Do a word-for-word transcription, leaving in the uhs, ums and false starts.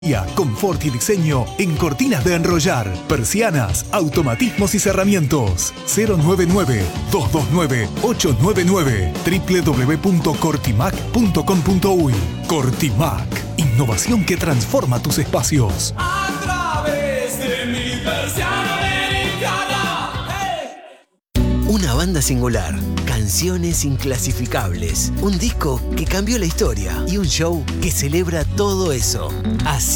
Confort y diseño en cortinas de enrollar, persianas, automatismos y cerramientos. cero nueve nueve, dos dos nueve, ocho nueve nueve doble u doble u doble u punto cortimac punto com punto uy. Cortimac, innovación que transforma tus espacios. A través de mi persiana americana. Hey. Una banda singular, canciones inclasificables, un disco que cambió la historia y un show que celebra todo eso. Así